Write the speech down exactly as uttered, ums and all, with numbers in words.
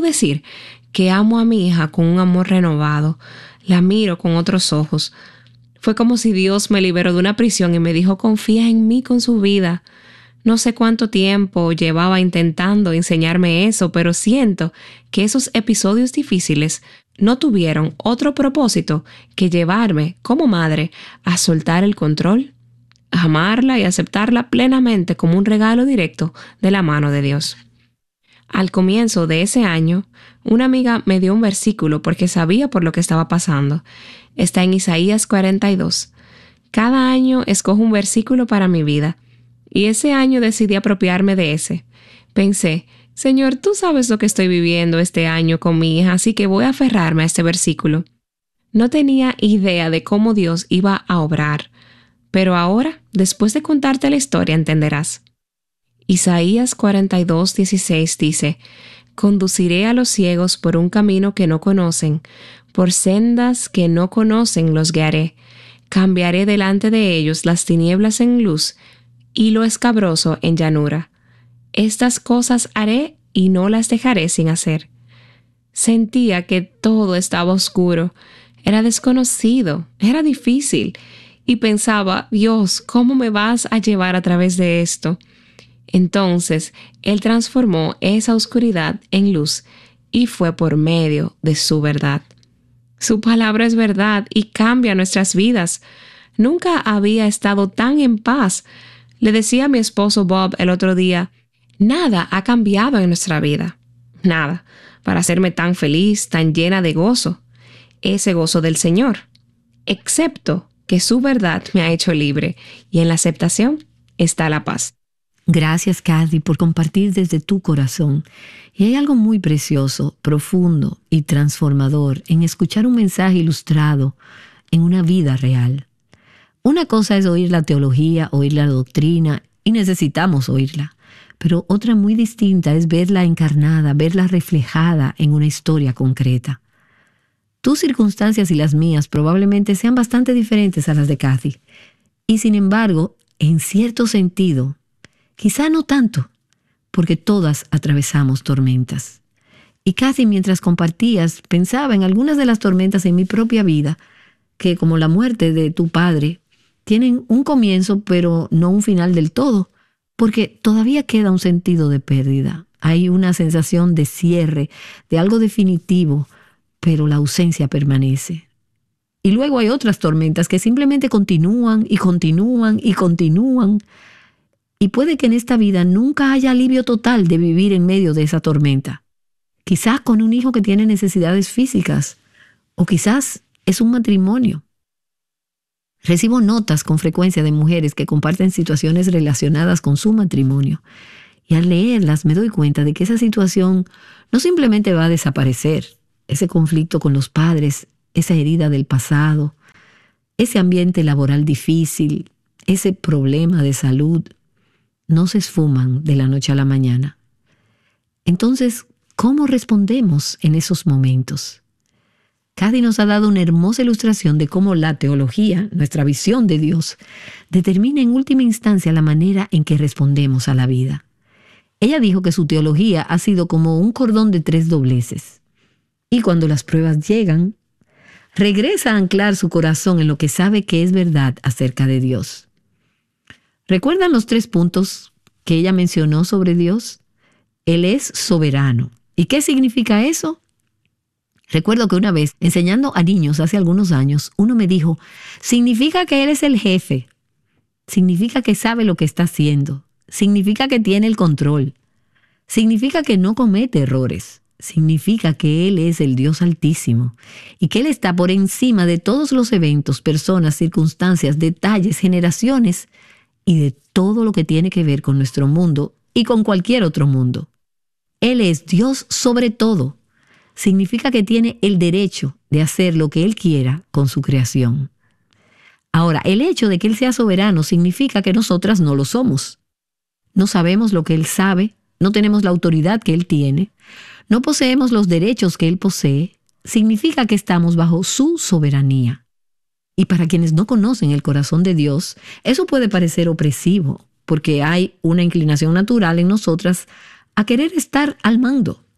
decir que amo a mi hija con un amor renovado. La miro con otros ojos. Fue como si Dios me liberó de una prisión y me dijo, confía en mí con su vida. No sé cuánto tiempo llevaba intentando enseñarme eso, pero siento que esos episodios difíciles no tuvieron otro propósito que llevarme, como madre, a soltar el control, a amarla y aceptarla plenamente como un regalo directo de la mano de Dios. Al comienzo de ese año, una amiga me dio un versículo porque sabía por lo que estaba pasando. Está en Isaías cuarenta y dos. Cada año escojo un versículo para mi vida, y ese año decidí apropiarme de ese. Pensé, Señor, tú sabes lo que estoy viviendo este año con mi hija, así que voy a aferrarme a este versículo. No tenía idea de cómo Dios iba a obrar, pero ahora, después de contarte la historia, entenderás. Isaías cuarenta y dos, dieciséis dice, conduciré a los ciegos por un camino que no conocen, por sendas que no conocen los guiaré. Cambiaré delante de ellos las tinieblas en luz y lo escabroso en llanura. Estas cosas haré y no las dejaré sin hacer. Sentía que todo estaba oscuro, era desconocido, era difícil, y pensaba, Dios, ¿cómo me vas a llevar a través de esto? Entonces, Él transformó esa oscuridad en luz y fue por medio de su verdad. Su palabra es verdad y cambia nuestras vidas. Nunca había estado tan en paz. Le decía a mi esposo Bob el otro día, nada ha cambiado en nuestra vida. Nada, para hacerme tan feliz, tan llena de gozo. Ese gozo del Señor. Excepto que su verdad me ha hecho libre y en la aceptación está la paz. Gracias, Kathy, por compartir desde tu corazón. Y hay algo muy precioso, profundo y transformador en escuchar un mensaje ilustrado en una vida real. Una cosa es oír la teología, oír la doctrina, y necesitamos oírla. Pero otra muy distinta es verla encarnada, verla reflejada en una historia concreta. Tus circunstancias y las mías probablemente sean bastante diferentes a las de Kathy. Y sin embargo, en cierto sentido, quizá no tanto, porque todas atravesamos tormentas. Y Kathy, mientras compartías, pensaba en algunas de las tormentas en mi propia vida, que como la muerte de tu padre, tienen un comienzo pero no un final del todo, porque todavía queda un sentido de pérdida. Hay una sensación de cierre, de algo definitivo, pero la ausencia permanece. Y luego hay otras tormentas que simplemente continúan y continúan y continúan. Y puede que en esta vida nunca haya alivio total de vivir en medio de esa tormenta. Quizás con un hijo que tiene necesidades físicas, o quizás es un matrimonio. Recibo notas con frecuencia de mujeres que comparten situaciones relacionadas con su matrimonio. Y al leerlas me doy cuenta de que esa situación no simplemente va a desaparecer. Ese conflicto con los padres, esa herida del pasado, ese ambiente laboral difícil, ese problema de salud, no se esfuman de la noche a la mañana. Entonces, ¿cómo respondemos en esos momentos? Kathy nos ha dado una hermosa ilustración de cómo la teología, nuestra visión de Dios, determina en última instancia la manera en que respondemos a la vida. Ella dijo que su teología ha sido como un cordón de tres dobleces. Y cuando las pruebas llegan, regresa a anclar su corazón en lo que sabe que es verdad acerca de Dios. ¿Recuerdan los tres puntos que ella mencionó sobre Dios? Él es soberano. ¿Y qué significa eso? Recuerdo que una vez, enseñando a niños hace algunos años, uno me dijo, significa que Él es el jefe. Significa que sabe lo que está haciendo. Significa que tiene el control. Significa que no comete errores. Significa que Él es el Dios Altísimo y que Él está por encima de todos los eventos, personas, circunstancias, detalles, generaciones y de todo lo que tiene que ver con nuestro mundo y con cualquier otro mundo. Él es Dios sobre todo. Significa que tiene el derecho de hacer lo que Él quiera con su creación. Ahora, el hecho de que Él sea soberano significa que nosotras no lo somos. No sabemos lo que Él sabe, no tenemos la autoridad que Él tiene, no poseemos los derechos que Él posee. Significa que estamos bajo su soberanía. Y para quienes no conocen el corazón de Dios, eso puede parecer opresivo, porque hay una inclinación natural en nosotras a querer estar al mando.